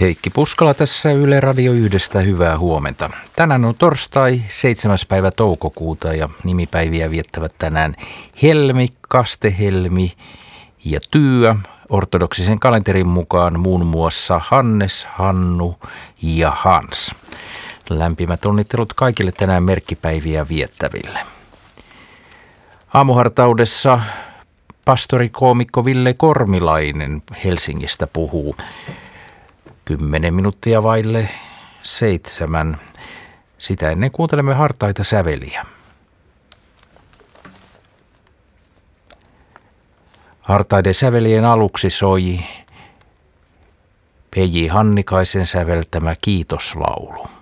Heikki Puskala tässä Yle Radio 1:stä, hyvää huomenta. Tänään on torstai 7. päivä toukokuuta ja nimipäiviä viettävät tänään Helmi, Kastehelmi ja Työ. Ortodoksisen kalenterin mukaan muun muassa Hannes, Hannu ja Hans. Lämpimät onnittelut kaikille tänään merkkipäiviä viettäville. Aamuhartaudessa pastorikoomikko Ville Kormilainen Helsingistä puhuu 10 minuuttia vaille 7. Sitä ennen kuuntelemme hartaita säveliä. Hartaiden sävelien aluksi soi Peji Hannikaisen säveltämä kiitoslaulu.